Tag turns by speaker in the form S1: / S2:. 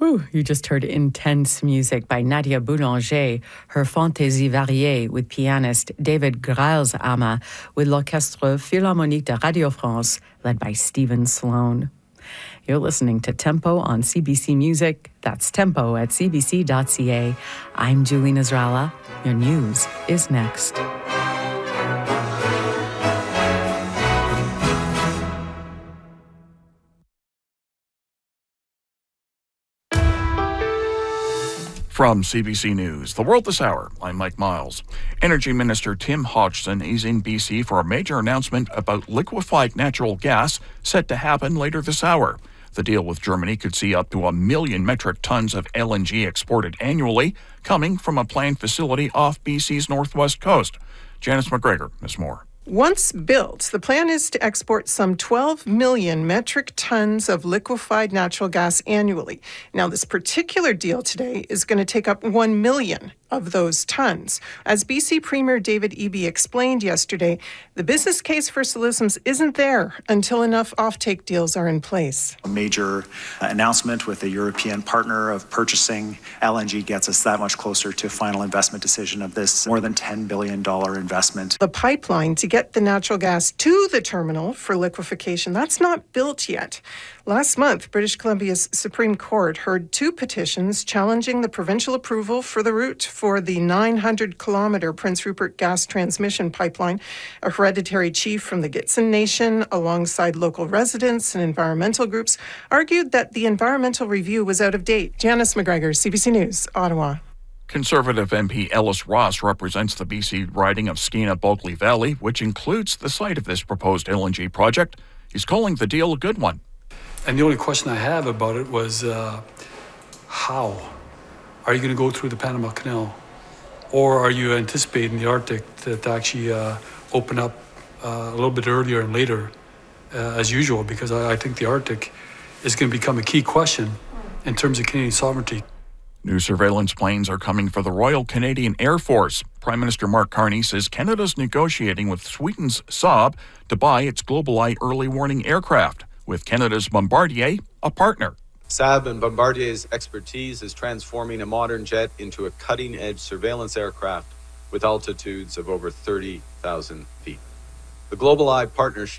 S1: Whew, you just heard intense music by Nadia Boulanger, her Fantaisie variée with pianist David Greilshammer with l'Orchestre Philharmonique de Radio France, led by Stephen Sloan. You're listening to Tempo on CBC Music. That's tempo at cbc.ca. I'm Julie Nasrallah. Your news is next.
S2: From CBC News, The World This Hour, I'm Mike Miles. Energy Minister Tim Hodgson is in BC for a major announcement about liquefied natural gas set to happen later this hour. The deal with Germany could see up to 1 million metric tons of LNG exported annually, coming from a planned facility off BC's northwest coast. Janice McGregor has more.
S3: Once built, the plan is to export some 12 million metric tons of liquefied natural gas annually. Now, this particular deal today is going to take up 1 million of those tons. As BC Premier David Eby explained yesterday, the business case for Solutions isn't there until enough offtake deals are in place.
S4: A major announcement with a European partner of purchasing LNG gets us that much closer to a final investment decision of this more than $10 billion investment.
S3: The pipeline to get the natural gas to the terminal for liquefaction, that's not built yet. Last month, British Columbia's Supreme Court heard 2 petitions challenging the provincial approval for the route for the 900-kilometre Prince Rupert gas transmission pipeline. A hereditary chief from the Gitxsan Nation, alongside local residents and environmental groups, argued that the environmental review was out of date. Janice McGregor, CBC News, Ottawa.
S2: Conservative MP Ellis Ross represents the BC riding of Skeena-Bulkley Valley, which includes the site of this proposed LNG project. He's calling the deal a good one.
S5: And the only question I have about it was, how? Are you going to go through the Panama Canal? Or are you anticipating the Arctic to actually open up a little bit earlier and later, as usual? Because I think the Arctic is going to become a key question in terms of Canadian sovereignty.
S2: New surveillance planes are coming for the Royal Canadian Air Force. Prime Minister Mark Carney says Canada's negotiating with Sweden's Saab to buy its GlobalEye early warning aircraft, with Canada's Bombardier a partner.
S6: Saab and Bombardier's expertise is transforming a modern jet into a cutting-edge surveillance aircraft with altitudes of over 30,000 feet. The GlobalEye partnership